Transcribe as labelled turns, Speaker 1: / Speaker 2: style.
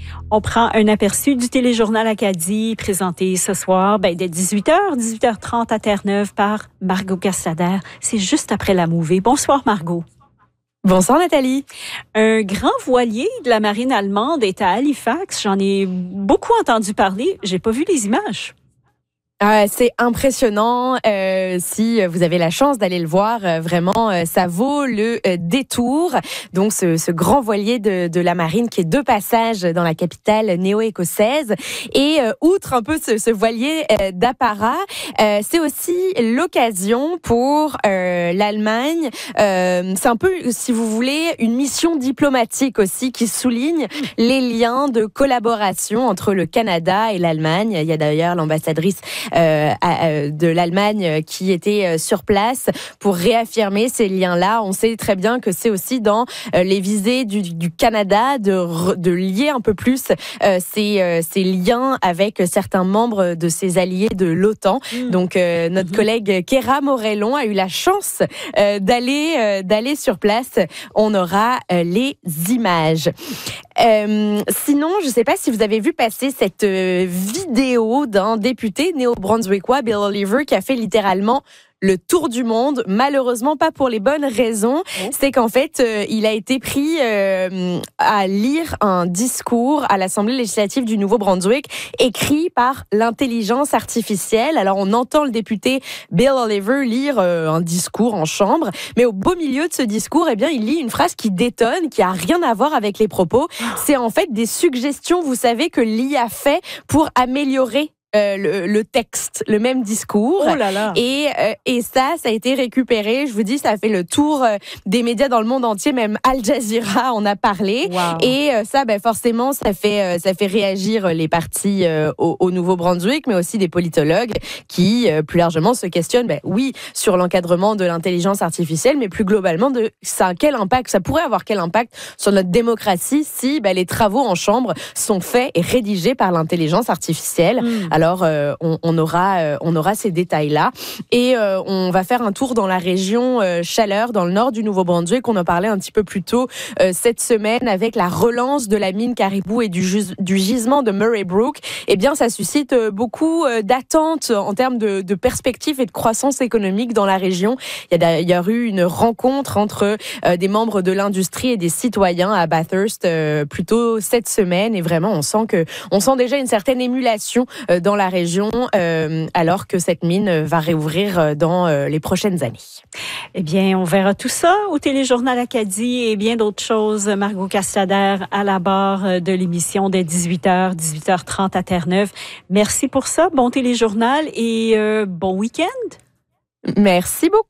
Speaker 1: On prend un aperçu du téléjournal Acadie présenté ce soir dès 18h, 18h30 à Terre-Neuve par Margot Castader. C'est juste après la mouvée. Bonsoir Margot.
Speaker 2: Bonsoir Nathalie.
Speaker 1: Un grand voilier de la marine allemande est à Halifax. J'en ai beaucoup entendu parler. J'ai pas vu les images.
Speaker 2: C'est impressionnant. Si vous avez la chance d'aller le voir, vraiment, ça vaut le détour. Donc, ce grand voilier de la marine qui est de passage dans la capitale néo-écossaise. Et outre un peu ce voilier d'apparat, c'est aussi l'occasion pour l'Allemagne. C'est un peu, si vous voulez, une mission diplomatique aussi qui souligne les liens de collaboration entre le Canada et l'Allemagne. Il y a d'ailleurs l'ambassadrice de l'Allemagne qui était sur place pour réaffirmer ces liens-là. On sait très bien que c'est aussi dans les visées du Canada de lier un peu plus ces liens avec certains membres de ses alliés de l'OTAN. Donc notre collègue Kéra Morellon a eu la chance d'aller sur place. On aura les images. Sinon, je ne sais pas si vous avez vu passer cette vidéo d'un député néo-brunswickois, Bill Oliver, qui a fait littéralement le tour du monde, malheureusement pas pour les bonnes raisons. C'est qu'en fait, il a été pris à lire un discours à l'Assemblée législative du Nouveau-Brunswick, écrit par l'intelligence artificielle. Alors, on entend le député Bill Oliver lire un discours en chambre, mais au beau milieu de ce discours, il lit une phrase qui détonne, qui a rien à voir avec les propos. C'est en fait des suggestions, vous savez, que l'IA fait pour améliorer le texte, le même discours.
Speaker 1: Oh là là.
Speaker 2: Et ça a été récupéré. Je vous dis, ça a fait le tour des médias dans le monde entier. Même Al Jazeera en a parlé.
Speaker 1: Wow.
Speaker 2: Et ça, forcément, ça fait réagir les partis au Nouveau-Brunswick, mais aussi des politologues qui, plus largement, se questionnent, oui, sur l'encadrement de l'intelligence artificielle, mais plus globalement de ça pourrait avoir quel impact sur notre démocratie si les travaux en chambre sont faits et rédigés par l'intelligence artificielle. Alors, on aura ces détails-là. Et on va faire un tour dans la région Chaleur, dans le nord du Nouveau-Brunswick. On en parlait un petit peu plus tôt cette semaine avec la relance de la mine Caribou et du gisement de Murray Brook. Ça suscite beaucoup d'attentes en termes de perspectives et de croissance économique dans la région. Il y a d'ailleurs eu une rencontre entre des membres de l'industrie et des citoyens à Bathurst plus tôt cette semaine. Et vraiment, on sent déjà une certaine émulation dans la région, alors que cette mine va réouvrir dans les prochaines années.
Speaker 1: On verra tout ça au téléjournal Acadie et bien d'autres choses. Margot Castader à la barre de l'émission dès 18h, 18h30 à Terre-Neuve. Merci pour ça. Bon téléjournal et bon week-end.
Speaker 2: Merci beaucoup.